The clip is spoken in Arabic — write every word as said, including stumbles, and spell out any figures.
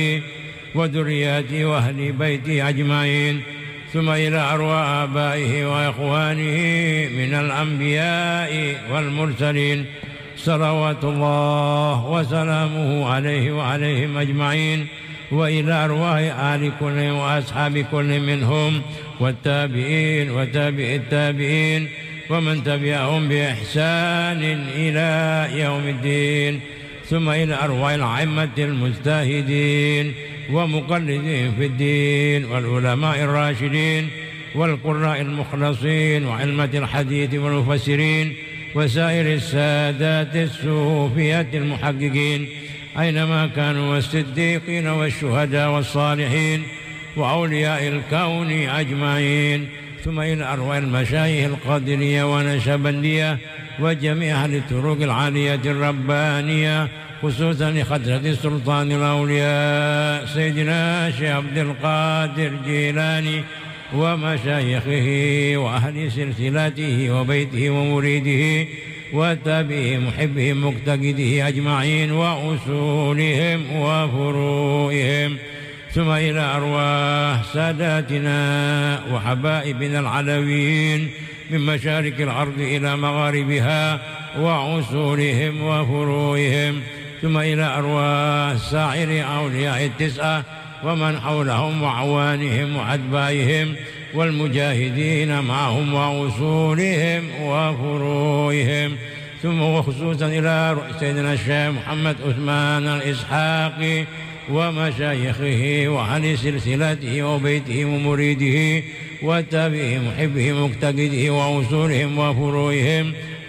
وذرياته وأهل بيته أجمعين، ثم إلى أرواح آبائه وإخوانه من الأنبياء والمرسلين صلوات الله وسلامه عليه وعليهم أجمعين، وإلى أرواح آل كل وأصحاب كل منهم والتابعين وتابع التابعين ومن تبعهم بإحسان إلى يوم الدين، ثم إلى أرواح الأئمة المجتهدين ومقلدين في الدين والعلماء الراشدين والقراء المخلصين وعلمة الحديث والمفسرين وسائر السادات الصوفية المحققين أينما كانوا، والصديقين والشهداء والصالحين وأولياء الكون أجمعين، ثم إلى أرواح المشايخ القادرية ونشبندية وجميع أهل الطرق العالية الربانية، خصوصا لخدرة سلطان الأولياء سيدنا شيخ عبد القادر جيلاني ومشايخه وأهل سلسلته وبيته ومريده وتابعه محبه مقتديه أجمعين وأصولهم وفروعهم، ثم إلى أرواح ساداتنا وحبائبنا العلويين من مشارق الأرض إلى مغاربها وأصولهم وفروعهم، ثم إلى أرواح سائر أولياء التسعة ومن حولهم وأعوانهم وأتباعهم والمجاهدين معهم وأصولهم وفروعهم، ثم وخصوصا إلى سيدنا الشيخ محمد عثمان الإسحاقي ومشايخه وأهل سلسلته وبيته ومريده وتابعه محبه مقتديه وأصولهم وفروعهم،